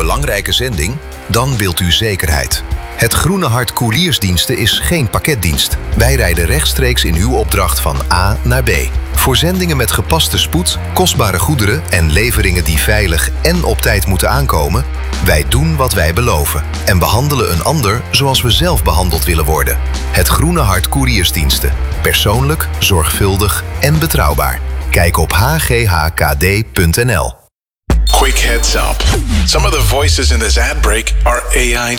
belangrijke zending? Dan wilt u zekerheid. Het Groene Hart Koeriersdiensten is geen pakketdienst. Wij rijden rechtstreeks in uw opdracht van A naar B. Voor zendingen met gepaste spoed, kostbare goederen en leveringen die veilig en op tijd moeten aankomen, wij doen wat wij beloven en behandelen een ander zoals we zelf behandeld willen worden. Het Groene Hart Koeriersdiensten. Persoonlijk, zorgvuldig en betrouwbaar. Kijk op hghkd.nl. Quick heads up. Some of the voices in this ad break are AI